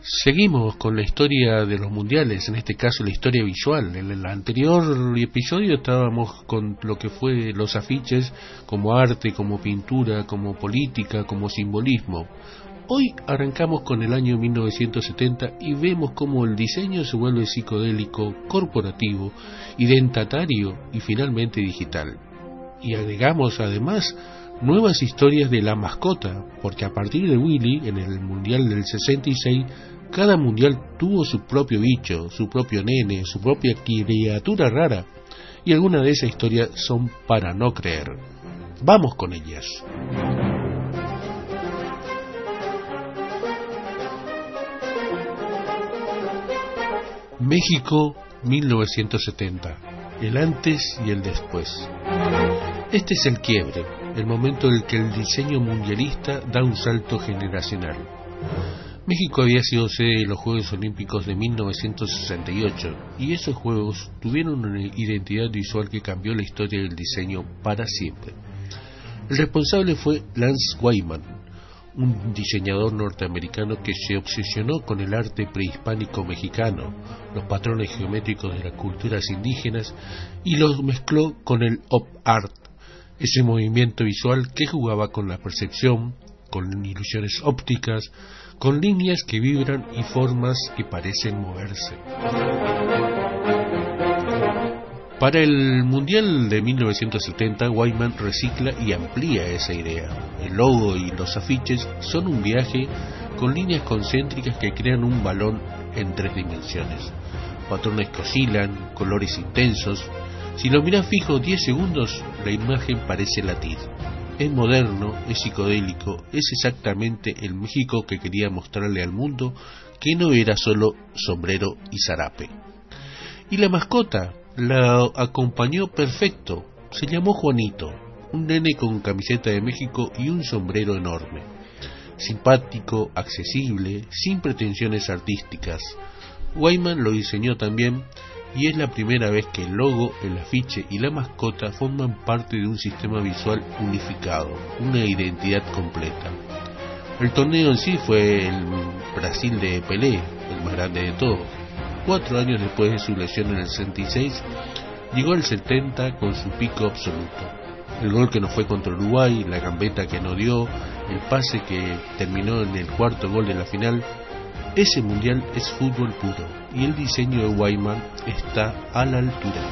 Seguimos con la historia de los mundiales, en este caso la historia visual. En el anterior episodio estábamos con lo que fue los afiches como arte, como pintura, como política, como simbolismo. Hoy arrancamos con el año 1970 y vemos cómo el diseño se vuelve psicodélico, corporativo, identatario y finalmente digital. Y agregamos además nuevas historias de la mascota, porque a partir de Willy, en el Mundial del 66, cada mundial tuvo su propio bicho, su propio nene, su propia criatura rara, y algunas de esas historias son para no creer. Vamos con ellas. México 1970, el antes y el después. Este es el quiebre, el momento en el que el diseño mundialista da un salto generacional. México había sido sede de los Juegos Olímpicos de 1968 y esos Juegos tuvieron una identidad visual que cambió la historia del diseño para siempre. El responsable fue Lance Wyman, un diseñador norteamericano que se obsesionó con el arte prehispánico mexicano, los patrones geométricos de las culturas indígenas y los mezcló con el op art, ese movimiento visual que jugaba con la percepción, con ilusiones ópticas, con líneas que vibran y formas que parecen moverse. Para el Mundial de 1970, Wyman recicla y amplía esa idea. El logo y los afiches son un viaje con líneas concéntricas que crean un balón en 3 dimensiones. Patrones que oscilan, colores intensos. Si lo miras fijo 10 segundos, la imagen parece latir. Es moderno, es psicodélico, es exactamente el México que quería mostrarle al mundo, que no era solo sombrero y zarape. Y la mascota la acompañó perfecto. Se llamó Juanito, un nene con camiseta de México y un sombrero enorme. Simpático, accesible, sin pretensiones artísticas. Wyman lo diseñó también y es la primera vez que el logo, el afiche y la mascota forman parte de un sistema visual unificado, una identidad completa. El torneo en sí fue el Brasil de Pelé, el más grande de todos. 4 años después de su lesión en el 66, llegó al 70 con su pico absoluto. El gol que no fue contra Uruguay, la gambeta que no dio, el pase que terminó en el 4º gol de la final. Ese mundial es fútbol puro y el diseño de Wyman está a la altura.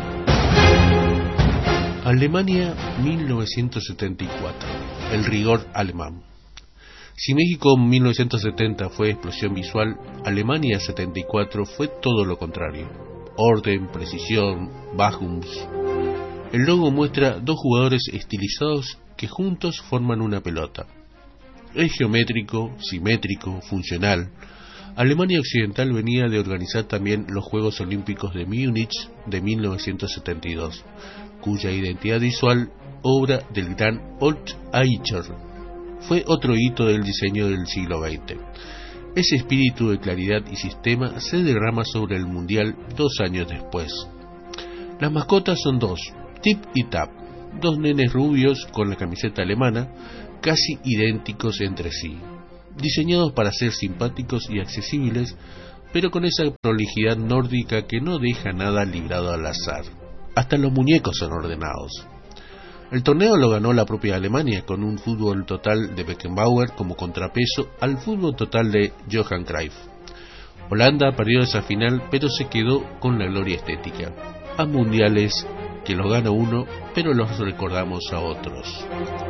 Alemania 1974, el rigor alemán. Si México en 1970 fue explosión visual, Alemania 74 fue todo lo contrario. Orden, precisión, Bajums. El logo muestra 2 jugadores estilizados que juntos forman una pelota. Es geométrico, simétrico, funcional. Alemania Occidental venía de organizar también los Juegos Olímpicos de Múnich de 1972, cuya identidad visual, obra del gran Ott Eicher, fue otro hito del diseño del siglo XX. Ese espíritu de claridad y sistema se derrama sobre el Mundial 2 años después. Las mascotas son 2, Tip y Tap, 2 nenes rubios con la camiseta alemana, casi idénticos entre sí, diseñados para ser simpáticos y accesibles, pero con esa prolijidad nórdica que no deja nada librado al azar. Hasta los muñecos son ordenados. El torneo lo ganó la propia Alemania, con un fútbol total de Beckenbauer como contrapeso al fútbol total de Johan Cruyff. Holanda perdió esa final, pero se quedó con la gloria estética. A mundiales que los gana uno, pero los recordamos a otros.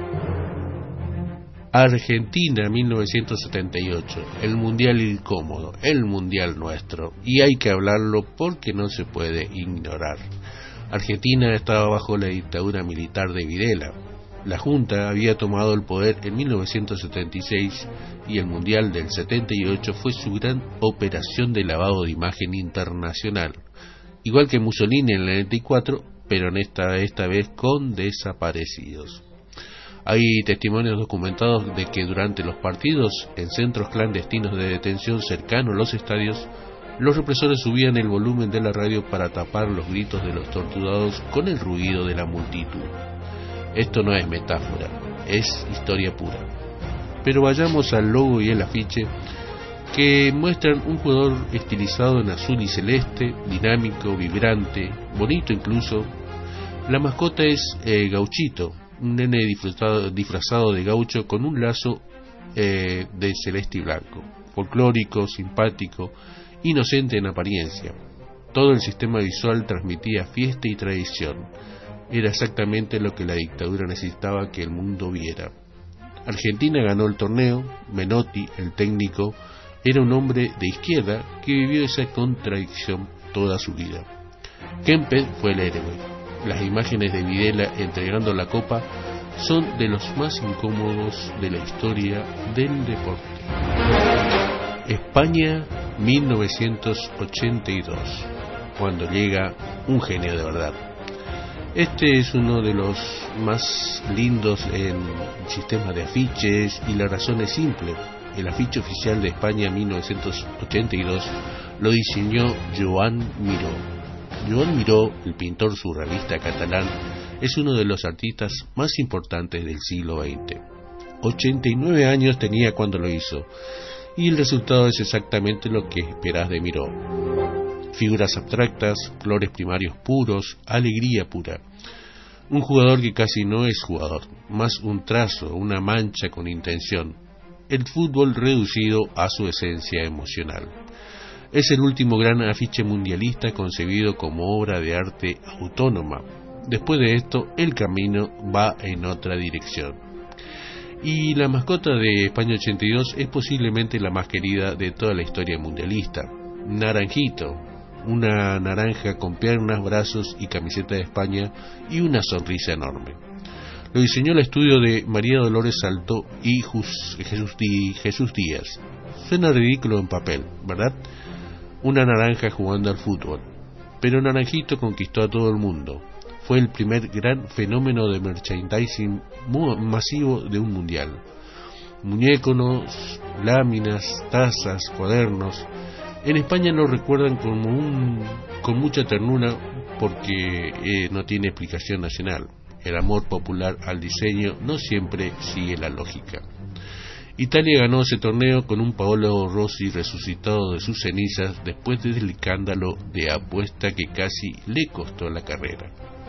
Argentina 1978, el mundial incómodo, el mundial nuestro, y hay que hablarlo porque no se puede ignorar. Argentina estaba bajo la dictadura militar de Videla. La Junta había tomado el poder en 1976 y el Mundial del 78 fue su gran operación de lavado de imagen internacional, igual que Mussolini en el 94, pero en esta vez con desaparecidos. Hay testimonios documentados de que durante los partidos en centros clandestinos de detención cercanos a los estadios, los represores subían el volumen de la radio para tapar los gritos de los torturados con el ruido de la multitud. Esto no es metáfora, es historia pura. Pero vayamos al logo y el afiche, que muestran un jugador estilizado en azul y celeste, dinámico, vibrante, bonito incluso. La mascota es Gauchito, un nene disfrazado de gaucho con un lazo de celeste y blanco, folclórico, simpático, inocente en apariencia. Todo el sistema visual transmitía fiesta y tradición. Era exactamente lo que la dictadura necesitaba que el mundo viera. Argentina ganó el torneo. Menotti, el técnico, era un hombre de izquierda que vivió esa contradicción toda su vida. Kempes fue el héroe. Las imágenes de Videla entregando la copa son de los más incómodos de la historia del deporte. España 1982, cuando llega un genio de verdad. Este es uno de los más lindos en sistema de afiches y la razón es simple. El afiche oficial de España 1982 lo diseñó Joan Miró. Joan Miró, el pintor surrealista catalán, es uno de los artistas más importantes del siglo XX. 89 años tenía cuando lo hizo, y el resultado es exactamente lo que esperás de Miró. Figuras abstractas, colores primarios puros, alegría pura. Un jugador que casi no es jugador, más un trazo, una mancha con intención. El fútbol reducido a su esencia emocional. Es el último gran afiche mundialista concebido como obra de arte autónoma. Después de esto, el camino va en otra dirección. Y la mascota de España 82 es posiblemente la más querida de toda la historia mundialista. Naranjito, una naranja con piernas, brazos y camiseta de España y una sonrisa enorme. Lo diseñó el estudio de María Dolores Salto y Jesús Díaz. Suena ridículo en papel, ¿verdad? Una naranja jugando al fútbol. Pero Naranjito conquistó a todo el mundo. Fue el primer gran fenómeno de merchandising masivo de un mundial. Muñecos, láminas, tazas, cuadernos. En España lo recuerdan con mucha ternura porque no tiene explicación nacional. El amor popular al diseño no siempre sigue la lógica. Italia ganó ese torneo con un Paolo Rossi resucitado de sus cenizas después del escándalo de apuesta que casi le costó la carrera.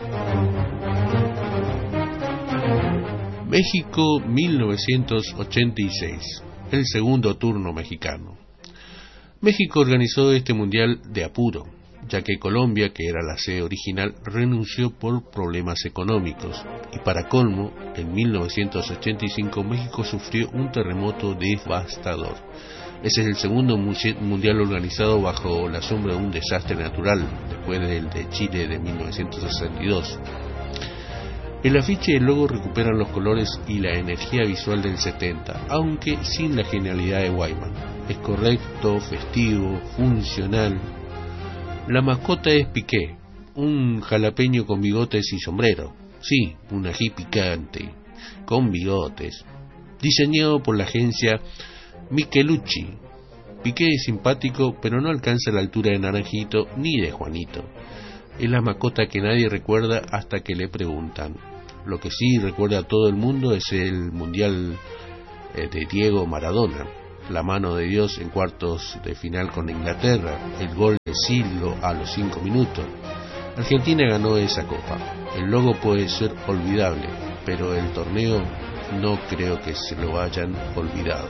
México 1986, el segundo turno mexicano. México organizó este mundial de apuro, ya que Colombia, que era la sede original, renunció por problemas económicos, y para colmo, en 1985 México sufrió un terremoto devastador. Ese es el segundo mundial organizado bajo la sombra de un desastre natural, después del de Chile de 1962. El afiche y el logo recuperan los colores y la energía visual del 70, aunque sin la genialidad de Wyman. Es correcto, festivo, funcional. La mascota es Piqué, un jalapeño con bigotes y sombrero. Sí, un ají picante, con bigotes. Diseñado por la agencia Michelucci. Piqué es simpático, pero no alcanza la altura de Naranjito ni de Juanito. Es la mascota que nadie recuerda hasta que le preguntan. Lo que sí recuerda a todo el mundo es el mundial de Diego Maradona. La mano de Dios en cuartos de final con Inglaterra, el gol de Silva a los 5 minutos. Argentina ganó esa copa. El logo puede ser olvidable, pero el torneo no creo que se lo hayan olvidado.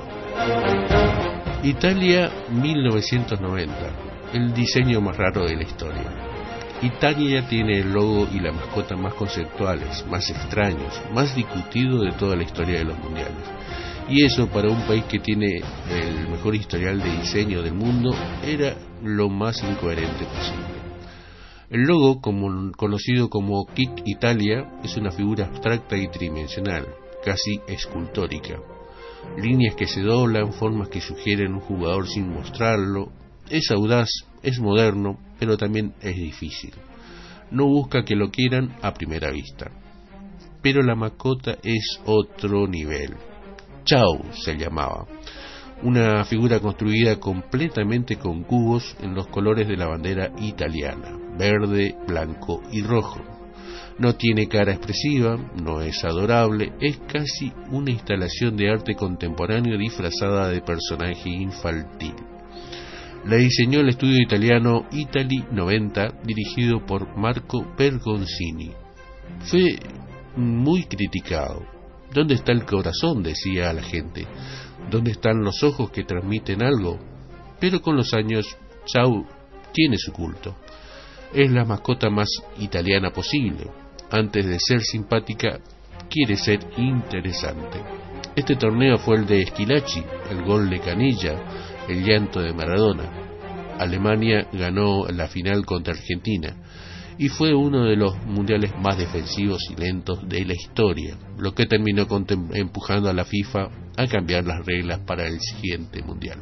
Italia 1990, el diseño más raro de la historia. Italia tiene el logo y la mascota más conceptuales, más extraños, más discutidos de toda la historia de los mundiales. Y eso para un país que tiene el mejor historial de diseño del mundo era lo más incoherente posible. El logo, conocido como Kit Italia, es una figura abstracta y tridimensional, casi escultórica. Líneas que se doblan, formas que sugieren un jugador sin mostrarlo. Es audaz, es moderno, pero también es difícil. No busca que lo quieran a primera vista. Pero la mascota es otro nivel. Chau se llamaba. Una figura construida completamente con cubos en los colores de la bandera italiana, verde, blanco y rojo. No tiene cara expresiva, no es adorable, es casi una instalación de arte contemporáneo disfrazada de personaje infantil. La diseñó el estudio italiano Italy 90, dirigido por Marco Bergoncini. Fue muy criticado. ¿Dónde está el corazón?, decía a la gente. ¿Dónde están los ojos que transmiten algo? Pero con los años, Chau tiene su culto. Es la mascota más italiana posible. Antes de ser simpática, quiere ser interesante. Este torneo fue el de Schillaci, el gol de Canilla, el llanto de Maradona. Alemania ganó la final contra Argentina y fue uno de los mundiales más defensivos y lentos de la historia, lo que terminó empujando a la FIFA a cambiar las reglas para el siguiente mundial.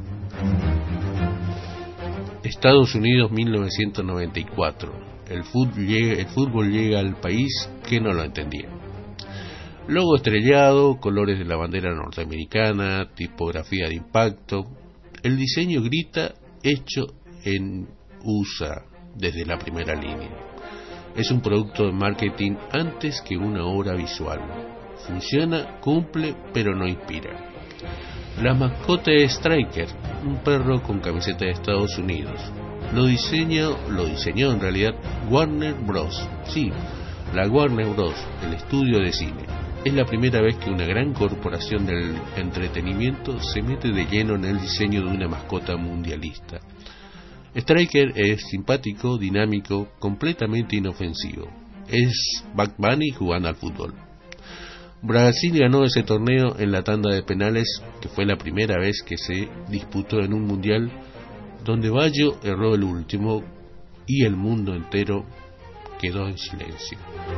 Estados Unidos 1994. El fútbol llega al país que no lo entendía. Logo estrellado, colores de la bandera norteamericana, tipografía de impacto. El diseño grita hecho en USA desde la primera línea. Es un producto de marketing antes que una obra visual. Funciona, cumple, pero no inspira. La mascota es Striker, un perro con camiseta de Estados Unidos. Lo diseñó en realidad Warner Bros. Sí, la Warner Bros., el estudio de cine. Es la primera vez que una gran corporación del entretenimiento se mete de lleno en el diseño de una mascota mundialista. Striker es simpático, dinámico, completamente inofensivo. Es Bugs Bunny jugando al fútbol. Brasil ganó ese torneo en la tanda de penales, que fue la primera vez que se disputó en un mundial, donde Baggio erró el último y el mundo entero quedó en silencio.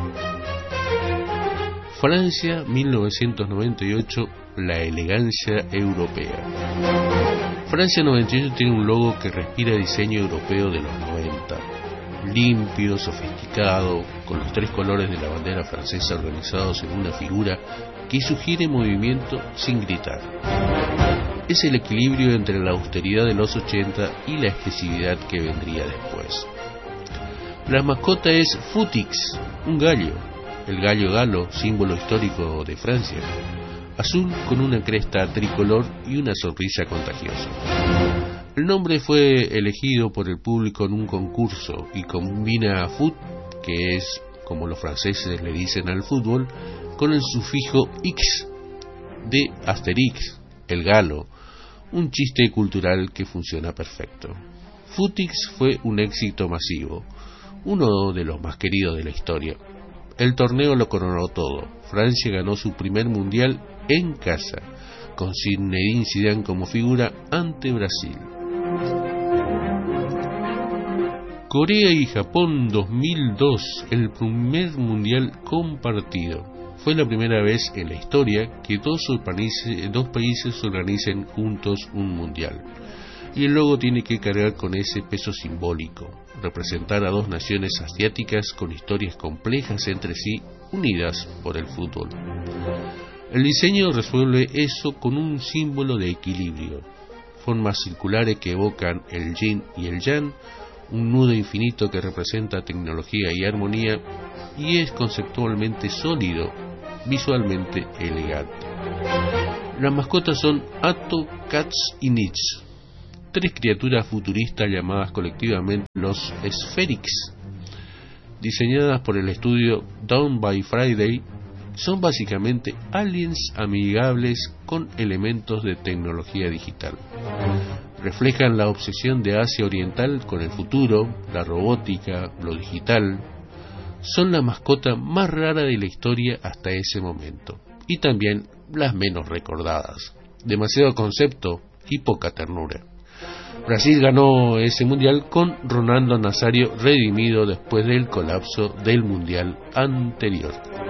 Francia 1998, la elegancia europea. Francia 98 tiene un logo que respira diseño europeo de los 90, limpio, sofisticado, con los 3 colores de la bandera francesa organizados en una figura que sugiere movimiento sin gritar. Es el equilibrio entre la austeridad de los 80 y la excesividad que vendría después. La mascota es Futix, un gallo, el gallo galo, símbolo histórico de Francia, azul con una cresta tricolor y una sonrisa contagiosa. El nombre fue elegido por el público en un concurso y combina foot, que es como los franceses le dicen al fútbol, con el sufijo x de Asterix, el galo, un chiste cultural que funciona perfecto. Futix fue un éxito masivo, uno de los más queridos de la historia. El torneo lo coronó todo. Francia ganó su primer mundial en casa, con Zinedine Zidane como figura ante Brasil. Corea y Japón 2002, el primer mundial compartido. Fue la primera vez en la historia que dos países organicen juntos un mundial. Y el logo tiene que cargar con ese peso simbólico, representar a dos naciones asiáticas con historias complejas entre sí, unidas por el fútbol. El diseño resuelve eso con un símbolo de equilibrio, formas circulares que evocan el yin y el yang, un nudo infinito que representa tecnología y armonía, y es conceptualmente sólido, visualmente elegante. Las mascotas son Atto, Cats y Nitz, 3 criaturas futuristas llamadas colectivamente los Spherix, diseñadas por el estudio Down by Friday. Son básicamente aliens amigables con elementos de tecnología digital. Reflejan la obsesión de Asia Oriental con el futuro, la robótica, lo digital. Son la mascota más rara de la historia hasta ese momento, y también las menos recordadas. Demasiado concepto y poca ternura. Brasil ganó ese mundial con Ronaldo Nazário redimido después del colapso del mundial anterior.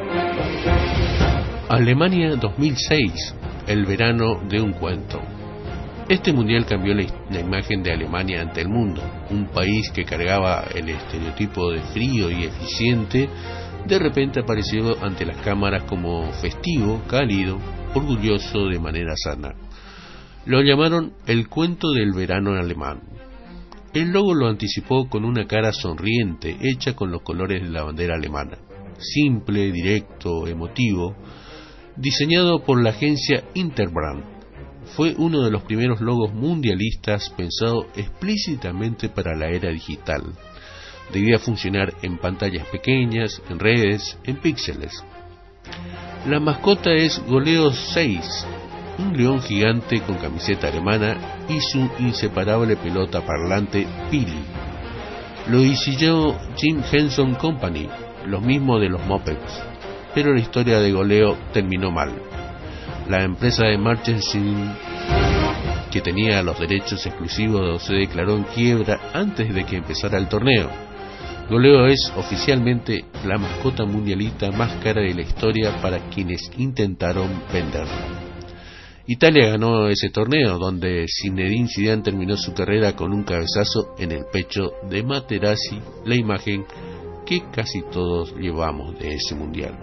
Alemania 2006, el verano de un cuento. Este mundial cambió la imagen de Alemania ante el mundo. Un país que cargaba el estereotipo de frío y eficiente, de repente apareció ante las cámaras como festivo, cálido, orgulloso de manera sana. Lo llamaron el cuento del verano alemán. El logo lo anticipó con una cara sonriente, hecha con los colores de la bandera alemana. simple, directo, emotivo, diseñado por la agencia Interbrand. Fue uno de los primeros logos mundialistas pensado explícitamente para la era digital. Debía funcionar en pantallas pequeñas, en redes, en píxeles. La mascota es Goleo 6, un león gigante con camiseta alemana y su inseparable pelota parlante Pili. Lo diseñó Jim Henson Company, los mismos de los Muppets, pero la historia de Goleo terminó mal. La empresa de merchandising que tenía los derechos exclusivos se declaró en quiebra antes de que empezara el torneo. Goleo es oficialmente la mascota mundialista más cara de la historia para quienes intentaron venderla. Italia ganó ese torneo, donde Zinedine Zidane terminó su carrera con un cabezazo en el pecho de Materazzi, la imagen que casi todos llevamos de ese mundial.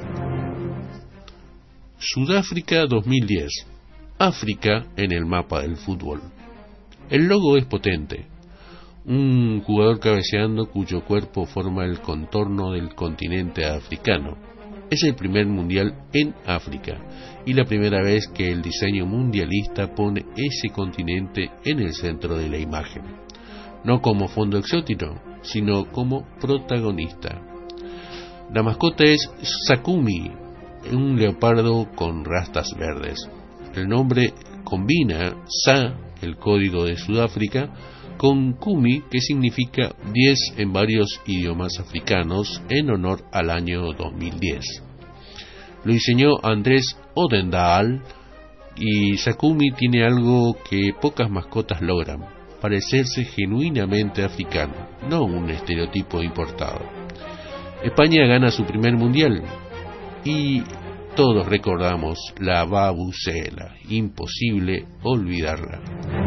Sudáfrica 2010. África en el mapa del fútbol. El logo es potente. Un jugador cabeceando cuyo cuerpo forma el contorno del continente africano. Es el primer mundial en África y la primera vez que el diseño mundialista pone ese continente en el centro de la imagen, no como fondo exótico, sino como protagonista. La mascota es Sakumi, un leopardo con rastas verdes. El nombre combina Sa, el código de Sudáfrica, con Kumi, que significa 10 en varios idiomas africanos, en honor al año 2010. Lo diseñó Andrés Odendaal, y Sakumi tiene algo que pocas mascotas logran: parecerse genuinamente africano, no un estereotipo importado. España gana su primer mundial, y todos recordamos la babucela, imposible olvidarla.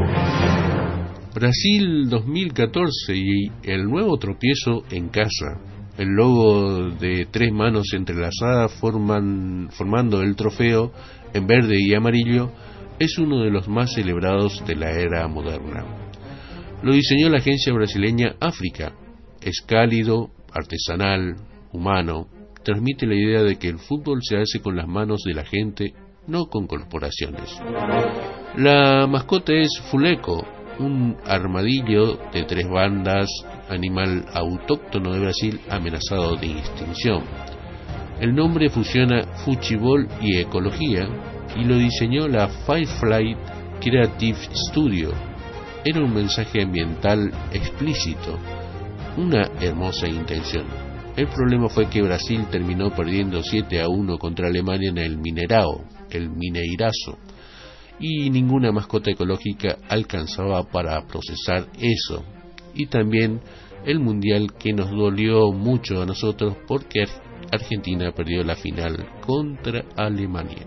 Brasil 2014 y el nuevo tropiezo en casa. El logo de 3 manos entrelazadas formando el trofeo en verde y amarillo es uno de los más celebrados de la era moderna. Lo diseñó la agencia brasileña África. Es cálido, artesanal, humano. Transmite la idea de que el fútbol se hace con las manos de la gente, no con corporaciones. La mascota es Fuleco, un armadillo de 3 bandas, animal autóctono de Brasil amenazado de extinción. El nombre fusiona fuchibol y ecología y lo diseñó la Firefly Creative Studio. Era un mensaje ambiental explícito, una hermosa intención. El problema fue que Brasil terminó perdiendo 7-1 contra Alemania en el Mineirazo, y ninguna mascota ecológica alcanzaba para procesar eso. Y también el mundial, que nos dolió mucho a nosotros porque Argentina perdió la final contra Alemania.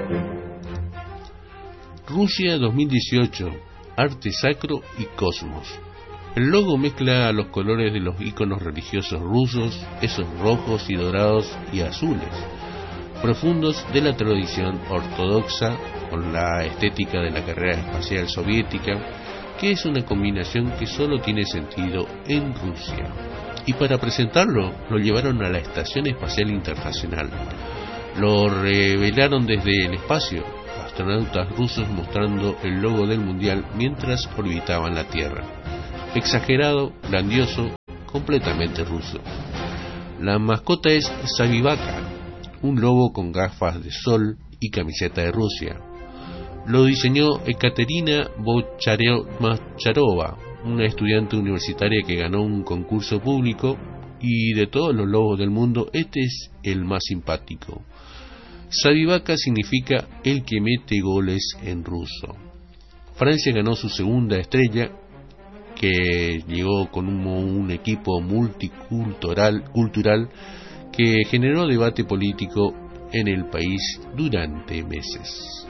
Rusia 2018, arte sacro y cosmos. El logo mezcla los colores de los íconos religiosos rusos, esos rojos y dorados y azules, profundos de la tradición ortodoxa, con la estética de la carrera espacial soviética, que es una combinación que solo tiene sentido en Rusia. Y para presentarlo, lo llevaron a la Estación Espacial Internacional. Lo revelaron desde el espacio, astronautas rusos mostrando el logo del mundial mientras orbitaban la Tierra. Exagerado, grandioso, completamente ruso. La mascota es Savivaka, un lobo con gafas de sol y camiseta de Rusia. Lo diseñó Ekaterina Bocharova, una estudiante universitaria que ganó un concurso público, y de todos los lobos del mundo, este es el más simpático. Savivaka significa el que mete goles en ruso. Francia ganó su segunda estrella, que llegó con un equipo multicultural que generó debate político en el país durante meses.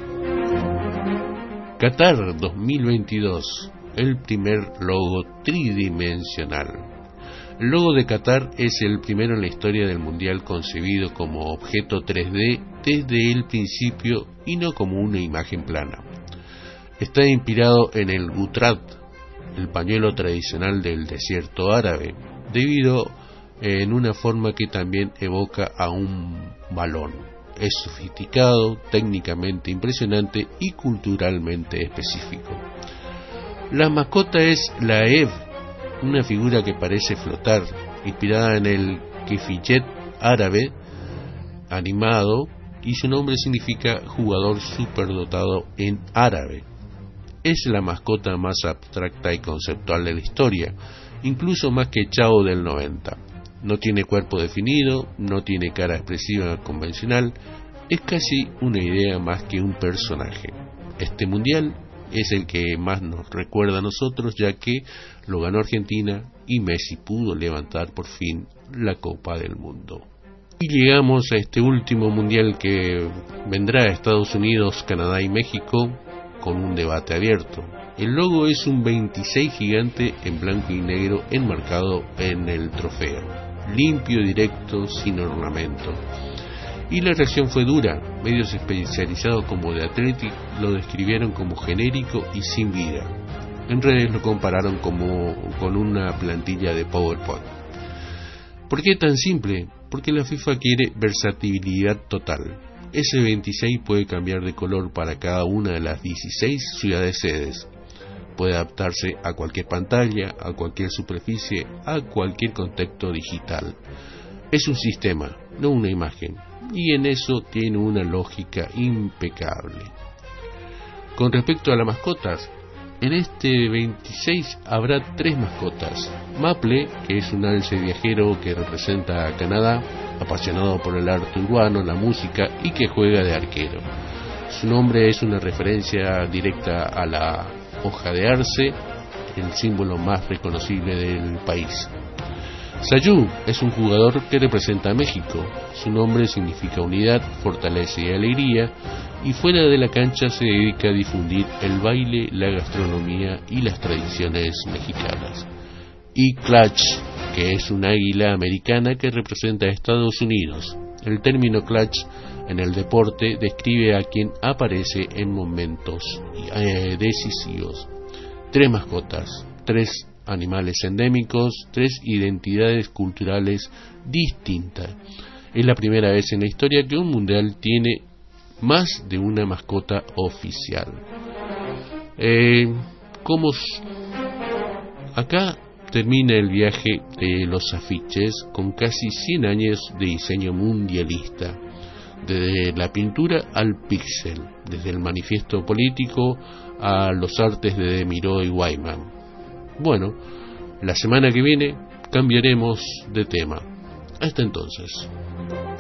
Qatar 2022, el primer logo tridimensional. El logo de Qatar es el primero en la historia del mundial concebido como objeto 3D desde el principio y no como una imagen plana. Está inspirado en el gutrat, el pañuelo tradicional del desierto árabe, debido en una forma que también evoca a un balón. Es sofisticado, técnicamente impresionante y culturalmente específico. La mascota es la Ev, una figura que parece flotar, inspirada en el kefiyet árabe animado, y su nombre significa jugador superdotado en árabe. Es la mascota más abstracta y conceptual de la historia, incluso más que Chao del 90. No tiene cuerpo definido, no tiene cara expresiva convencional, es casi una idea más que un personaje. Este mundial es el que más nos recuerda a nosotros, ya que lo ganó Argentina y Messi pudo levantar por fin la Copa del Mundo. Y llegamos a este último mundial que vendrá a Estados Unidos, Canadá y México con un debate abierto. El logo es un 26 gigante en blanco y negro enmarcado en el trofeo, limpio, directo, sin ornamento. Y la reacción fue dura. Medios especializados como The Athletic lo describieron como genérico y sin vida. En redes lo compararon con una plantilla de PowerPoint. ¿Por qué tan simple? Porque la FIFA quiere versatilidad total. Ese 26 puede cambiar de color para cada una de las 16 ciudades sedes. Puede adaptarse a cualquier pantalla, a cualquier superficie, a cualquier contexto digital. Es un sistema, no una imagen, y en eso tiene una lógica impecable. Con respecto a las mascotas, en este 26 habrá 3 mascotas. Maple, que es un alce viajero que representa a Canadá, apasionado por el arte urbano, la música y que juega de arquero. Su nombre es una referencia directa a la hoja de arce, el símbolo más reconocible del país. Sayú es un jugador que representa a México. Su nombre significa unidad, fortaleza y alegría, y fuera de la cancha se dedica a difundir el baile, la gastronomía y las tradiciones mexicanas. Y Clutch, que es un águila americana que representa a Estados Unidos. El término clutch en el deporte describe a quien aparece en momentos decisivos. 3 mascotas, 3 animales endémicos, 3 identidades culturales distintas. Es la primera vez en la historia que un mundial tiene más de una mascota oficial. Acá termina el viaje de los afiches con casi 100 años de diseño mundialista, desde la pintura al píxel, desde el manifiesto político a los artes de Miró y Wyman. Bueno, la semana que viene cambiaremos de tema. Hasta entonces.